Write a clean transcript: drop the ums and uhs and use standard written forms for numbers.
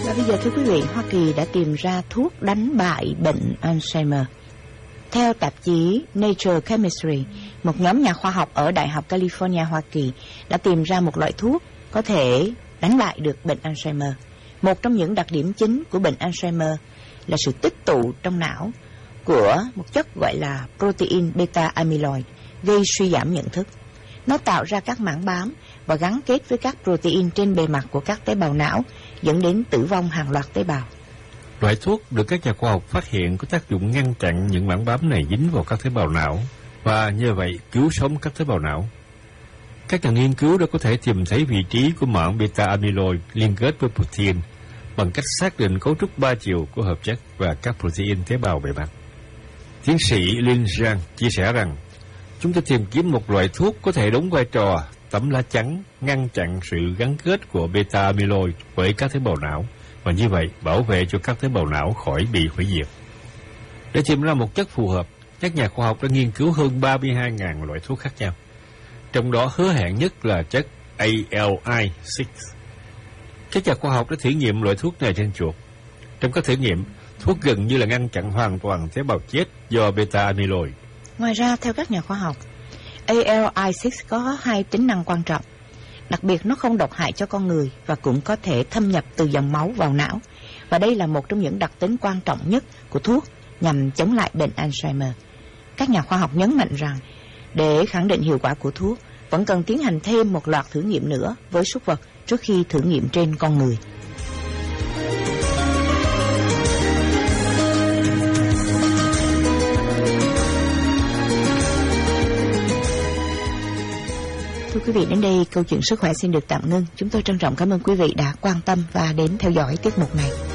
Và bây giờ thưa quý vị, Hoa Kỳ đã tìm ra thuốc đánh bại bệnh Alzheimer. Theo tạp chí Nature Chemistry, một nhóm nhà khoa học ở Đại học California, Hoa Kỳ đã tìm ra một loại thuốc có thể đánh bại được bệnh Alzheimer. Một trong những đặc điểm chính của bệnh Alzheimer là sự tích tụ trong não của một chất gọi là protein beta amyloid, gây suy giảm nhận thức. Nó tạo ra các mảng bám và gắn kết với các protein trên bề mặt của các tế bào não, dẫn đến tử vong hàng loạt tế bào. Loại thuốc được các nhà khoa học phát hiện có tác dụng ngăn chặn những mảng bám này dính vào các tế bào não và như vậy cứu sống các tế bào não. Các nhà nghiên cứu đã có thể tìm thấy vị trí của mảng beta amyloid liên kết với protein bằng cách xác định cấu trúc 3 chiều của hợp chất và các protein tế bào bề mặt. Tiến sĩ Lin Zhang chia sẻ rằng, chúng tôi tìm kiếm một loại thuốc có thể đóng vai trò tấm lá chắn ngăn chặn sự gắn kết của beta amyloid với các tế bào não và như vậy bảo vệ cho các tế bào não khỏi bị hủy diệt. Để tìm ra một chất phù hợp, các nhà khoa học đã nghiên cứu hơn 32.000 loại thuốc khác nhau. Trong đó hứa hẹn nhất là chất ALI6. Các nhà khoa học đã thử nghiệm loại thuốc này trên chuột. Trong các thử nghiệm, thuốc gần như là ngăn chặn hoàn toàn tế bào chết do beta amyloid. Ngoài ra, theo các nhà khoa học, ALI6 có 2 tính năng quan trọng. Đặc biệt, nó không độc hại cho con người và cũng có thể thâm nhập từ dòng máu vào não. Và đây là một trong những đặc tính quan trọng nhất của thuốc nhằm chống lại bệnh Alzheimer. Các nhà khoa học nhấn mạnh rằng, để khẳng định hiệu quả của thuốc, vẫn cần tiến hành thêm một loạt thử nghiệm nữa với súc vật trước khi thử nghiệm trên con người. Thưa quý vị, đến đây câu chuyện sức khỏe xin được tạm ngưng. Chúng tôi trân trọng cảm ơn quý vị đã quan tâm và đến theo dõi tiết mục này.